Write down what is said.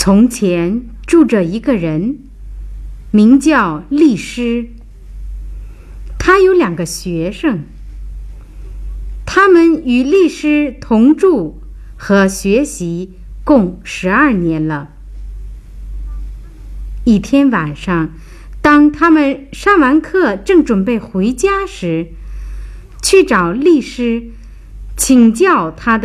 从前住着一个人，名叫律师。他有2个学生，他们与律师同住和学习共12年了。一天晚上，当他们上完课正准备回家时，去找律师请教他的